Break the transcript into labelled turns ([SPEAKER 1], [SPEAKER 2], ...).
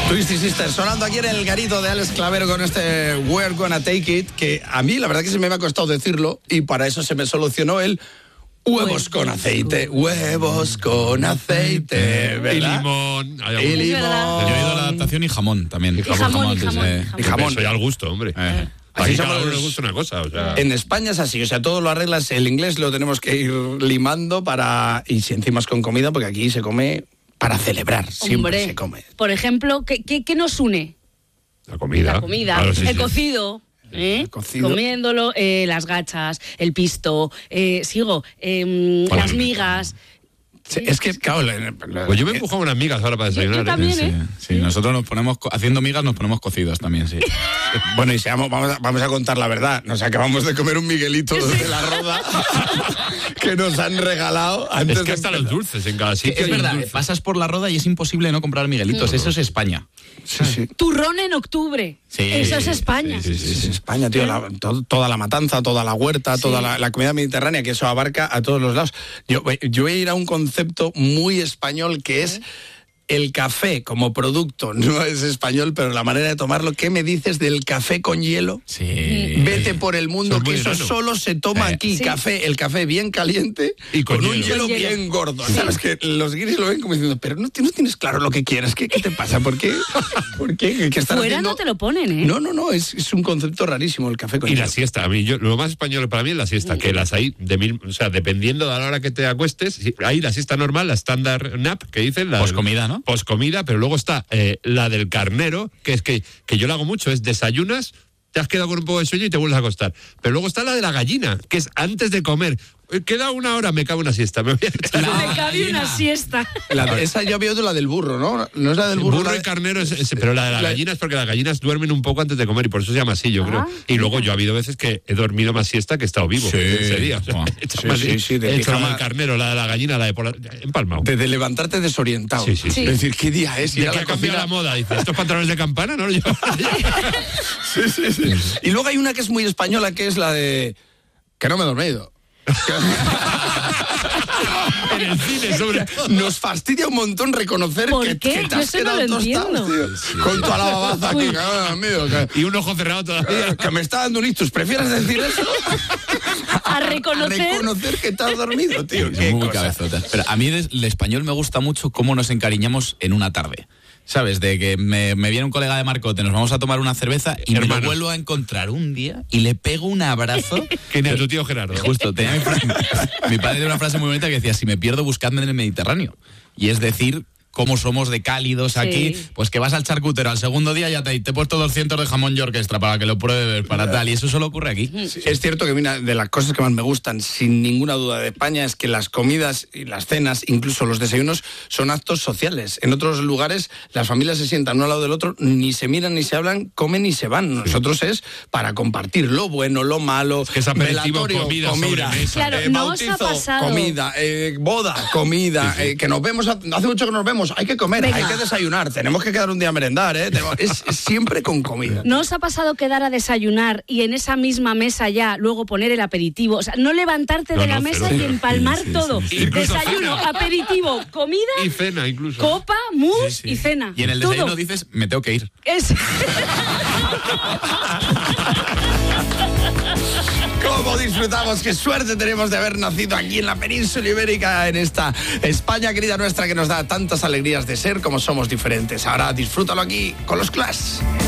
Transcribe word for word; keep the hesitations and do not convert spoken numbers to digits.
[SPEAKER 1] Twisted Sister sonando aquí en el garito de Alex Clavero con este We're Gonna Take It, que a mí la verdad que se me ha costado decirlo y para eso se me solucionó el huevos con aceite, huevos con aceite, ¿verdad?
[SPEAKER 2] Y limón.
[SPEAKER 1] Y limón.
[SPEAKER 3] Yo he oído la adaptación y jamón también.
[SPEAKER 2] Y jamón, jamón,
[SPEAKER 3] jamón,
[SPEAKER 2] y jamón,
[SPEAKER 3] sí.
[SPEAKER 2] y jamón. Eso ya al gusto, hombre.
[SPEAKER 3] Eh.
[SPEAKER 2] Aquí
[SPEAKER 1] Así
[SPEAKER 2] cada
[SPEAKER 1] somos
[SPEAKER 2] uno le
[SPEAKER 1] los-
[SPEAKER 2] gusta una cosa, o sea...
[SPEAKER 1] En España es así, o sea, todo lo arreglas, el inglés lo tenemos que ir limando para, y si encima es con comida, porque aquí se come para celebrar, siempre
[SPEAKER 4] Hombre,
[SPEAKER 1] se come.
[SPEAKER 4] por ejemplo, ¿qué, qué, qué nos une?
[SPEAKER 2] La comida.
[SPEAKER 4] La comida,
[SPEAKER 2] Claro, sí,
[SPEAKER 4] el
[SPEAKER 2] sí.
[SPEAKER 4] cocido. ¿eh?
[SPEAKER 1] El cocido.
[SPEAKER 4] Comiéndolo, eh, las gachas, el pisto, eh, sigo, eh,
[SPEAKER 2] Hola.
[SPEAKER 4] las migas.
[SPEAKER 1] Sí, es que, claro, la- la-
[SPEAKER 2] Pues yo me he empujado unas migas ahora para
[SPEAKER 4] Yo- yo
[SPEAKER 2] desayunar. ¿eh?
[SPEAKER 4] también.
[SPEAKER 3] Sí,
[SPEAKER 4] ¿eh?
[SPEAKER 3] sí, nosotros nos ponemos, co- haciendo migas nos ponemos cocidos también, sí.
[SPEAKER 1] Bueno, y seamos, vamos, a, vamos a contar la verdad. Nos acabamos de comer un Miguelito de la Roda que nos han regalado antes
[SPEAKER 2] Es que
[SPEAKER 1] de
[SPEAKER 2] hasta los
[SPEAKER 1] empezar.
[SPEAKER 2] dulces en cada
[SPEAKER 3] Que
[SPEAKER 2] sitio.
[SPEAKER 3] es
[SPEAKER 2] hay
[SPEAKER 3] verdad,
[SPEAKER 2] dulces.
[SPEAKER 3] pasas por la Roda y es imposible no comprar Miguelitos. Eso es España.
[SPEAKER 1] Sí, sí.
[SPEAKER 4] Turrón en octubre.
[SPEAKER 3] Sí,
[SPEAKER 4] Eso es España.
[SPEAKER 3] sí, sí,
[SPEAKER 1] Sí,
[SPEAKER 3] sí.
[SPEAKER 1] sí, España, tío, la- to- toda la matanza, toda la huerta, toda la, la comida mediterránea, que eso abarca a todos los lados. Yo, yo voy a ir a un concepto muy español que es el café como producto. No es español, pero la manera de tomarlo. ¿Qué me dices del café con hielo?
[SPEAKER 3] Sí.
[SPEAKER 1] Vete por el mundo,
[SPEAKER 2] Eso es muy
[SPEAKER 1] que eso
[SPEAKER 2] enano.
[SPEAKER 1] solo se toma
[SPEAKER 3] Eh.
[SPEAKER 1] aquí.
[SPEAKER 4] Sí.
[SPEAKER 1] Café, el café bien caliente
[SPEAKER 2] Y con
[SPEAKER 1] un
[SPEAKER 2] hielo.
[SPEAKER 1] hielo
[SPEAKER 4] Con hielo.
[SPEAKER 1] bien gordo. Sabes que los guiris lo ven como diciendo, pero no, ti- no tienes claro lo que quieres. ¿Qué, qué te pasa? ¿Por qué? ¿Por qué? ¿Qué, qué están
[SPEAKER 4] Fuera
[SPEAKER 1] haciendo?
[SPEAKER 4] no te lo ponen, ¿eh?
[SPEAKER 1] No, no, no, es, es un concepto rarísimo el café con
[SPEAKER 2] Y
[SPEAKER 1] hielo.
[SPEAKER 2] la siesta, a mí yo, lo más español para mí es la siesta, que las hay de mil, o sea, dependiendo de la hora que te acuestes, sí, hay la siesta normal, la standard nap, que dicen, la
[SPEAKER 3] Poscomida, ¿no?
[SPEAKER 2] Poscomida, pero luego está eh, la del carnero, que es que, que yo lo hago mucho, es desayunas, te has quedado con un poco de sueño y te vuelves a acostar. Pero luego está la de la gallina, que es antes de comer. Eh, Queda una hora, me cago en una siesta, me voy a echar.
[SPEAKER 4] Me cabe una siesta.
[SPEAKER 1] La- esa yo había oído la del burro, ¿no? No es la del burro.
[SPEAKER 2] Burro
[SPEAKER 1] la
[SPEAKER 2] y
[SPEAKER 1] de-
[SPEAKER 2] carnero, es, es- pero la de la
[SPEAKER 1] la-
[SPEAKER 2] gallina es porque las gallinas duermen un poco antes de comer y por eso se llama así, yo
[SPEAKER 4] Ah,
[SPEAKER 2] creo. Y luego yo ha habido veces que he dormido más siesta que he estado vivo
[SPEAKER 3] Sí.
[SPEAKER 2] ese día. O sea,
[SPEAKER 3] Buah.
[SPEAKER 2] he hecho
[SPEAKER 1] Sí,
[SPEAKER 2] más-
[SPEAKER 1] sí, sí, de
[SPEAKER 2] he hecho la
[SPEAKER 1] pijama.
[SPEAKER 2] del carnero, la de la gallina, la de por la, empalmado.
[SPEAKER 1] de, de levantarte desorientado.
[SPEAKER 2] Sí, sí,
[SPEAKER 4] sí.
[SPEAKER 1] Es decir, ¿qué día es?
[SPEAKER 2] Y
[SPEAKER 1] Ir a
[SPEAKER 2] que
[SPEAKER 1] la
[SPEAKER 2] ha cambiado
[SPEAKER 1] cocina.
[SPEAKER 2] la moda, dice, estos pantalones de campana, ¿no? Yo-
[SPEAKER 1] Sí, sí, sí. Y luego hay una que es muy española, que es la de... Que no me he dormido.
[SPEAKER 2] en el cine, sobre todo.
[SPEAKER 1] Nos fastidia un montón reconocer
[SPEAKER 4] ¿Por
[SPEAKER 1] que,
[SPEAKER 4] qué?
[SPEAKER 1] que te
[SPEAKER 4] Yo
[SPEAKER 1] has
[SPEAKER 4] eso no
[SPEAKER 1] quedado
[SPEAKER 4] lo
[SPEAKER 1] tostado,
[SPEAKER 4] entiendo.
[SPEAKER 1] tío. Con toda la babaza aquí, que, ah, mío, que,
[SPEAKER 2] Y un ojo cerrado todavía.
[SPEAKER 1] que me está dando un ictus. ¿Prefieres decir eso?
[SPEAKER 4] A reconocer.
[SPEAKER 1] A reconocer que te has dormido, tío.
[SPEAKER 3] Es
[SPEAKER 1] Qué
[SPEAKER 3] muy
[SPEAKER 1] cosa.
[SPEAKER 3] cabezota. Pero a mí del el español me gusta mucho cómo nos encariñamos en una tarde. ¿Sabes? De que me, me viene un colega de Marcote, nos vamos a tomar una cerveza y me
[SPEAKER 2] Hermanos.
[SPEAKER 3] lo vuelvo a encontrar un día y le pego un abrazo.
[SPEAKER 2] Que ni a tu tío Gerardo.
[SPEAKER 3] Justo, tenía mi, fra- mi padre tenía una frase muy bonita que decía, si me pierdo, buscadme en el Mediterráneo. Y es decir, cómo somos de cálidos aquí,
[SPEAKER 4] Sí.
[SPEAKER 3] pues que vas al charcutero, al segundo día ya te, te he puesto doscientos de jamón york extra para que lo pruebes, para tal, y eso solo ocurre aquí.
[SPEAKER 1] Sí, es cierto que una de las cosas que más me gustan, sin ninguna duda, de España es que las comidas y las cenas, incluso los desayunos, son actos sociales. En otros lugares las familias se sientan uno al lado del otro, ni se miran ni se hablan, comen y se van. Nosotros es para compartir lo bueno, lo malo,
[SPEAKER 2] que es aperitivo,
[SPEAKER 1] velatorio,
[SPEAKER 2] comida,
[SPEAKER 1] comida,
[SPEAKER 2] sobremesa.
[SPEAKER 4] Claro,
[SPEAKER 1] eh,
[SPEAKER 4] ¿no os ha
[SPEAKER 1] bautizo,
[SPEAKER 4] pasado?
[SPEAKER 1] comida, eh, boda, comida,
[SPEAKER 2] Sí, sí.
[SPEAKER 1] eh, que nos vemos, hace mucho que nos vemos, hay que comer,
[SPEAKER 4] Venga.
[SPEAKER 1] hay que desayunar, tenemos que quedar un día a merendar, ¿eh? Tenemos- es, es siempre con comida.
[SPEAKER 4] ¿No os ha pasado quedar a desayunar y en esa misma mesa ya luego poner el aperitivo? O sea, no levantarte
[SPEAKER 2] No,
[SPEAKER 4] de la
[SPEAKER 2] no,
[SPEAKER 4] mesa
[SPEAKER 2] cero.
[SPEAKER 4] y empalmar
[SPEAKER 3] Sí, sí,
[SPEAKER 4] todo.
[SPEAKER 3] sí,
[SPEAKER 2] sí. Incluso
[SPEAKER 4] Desayuno,
[SPEAKER 2] cena.
[SPEAKER 4] aperitivo, comida,
[SPEAKER 2] Y cena incluso.
[SPEAKER 4] copa, mousse
[SPEAKER 3] Sí, sí.
[SPEAKER 4] y cena.
[SPEAKER 3] Y en el
[SPEAKER 4] Todo.
[SPEAKER 3] desayuno dices, me tengo que ir.
[SPEAKER 4] Es...
[SPEAKER 1] ¿Cómo disfrutamos? Qué suerte tenemos de haber nacido aquí en la península ibérica, en esta España querida nuestra que nos da tantas alegrías de ser como somos diferentes. Ahora disfrútalo aquí con los Clash.